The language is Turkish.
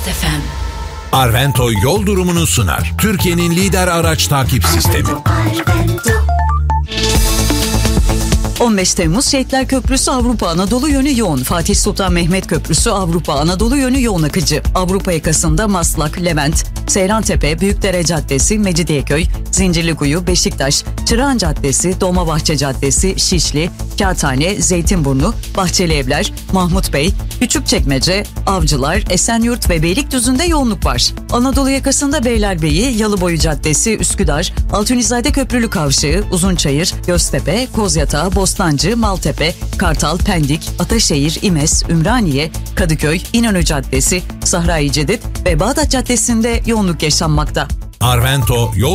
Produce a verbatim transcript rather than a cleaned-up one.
Best F M. Arvento yol durumunu sunar. Türkiye'nin lider araç takip sistemi. on beş Temmuz Şehitler Köprüsü Avrupa Anadolu yönü yoğun. Fatih Sultan Mehmet Köprüsü Avrupa Anadolu yönü yoğun akıcı. Avrupa yakasında Maslak, Levent, Seyrantepe, Büyükdere Caddesi, Mecidiyeköy, Zincirlikuyu, Beşiktaş, Çırağan Caddesi, Dolmabahçe Caddesi, Şişli, Kağıthane, Zeytinburnu, Bahçeli Evler, Mahmut Bey, Küçükçekmece, Avcılar, Esenyurt ve Beylikdüzü'nde yoğunluk var. Anadolu yakasında Beylerbeyi, Yalıboyu Caddesi, Üsküdar, Altunizade Köprülü Kavşağı, Uzunçayır, Göztepe, Kozyatağı, Bostancı, Maltepe, Kartal, Pendik, Ataşehir, İmes, Ümraniye, Kadıköy, İnönü Caddesi, Sahra-i Cedid ve Bağdat Caddesi'nde yoğunluk yaşanmakta. Arvento yol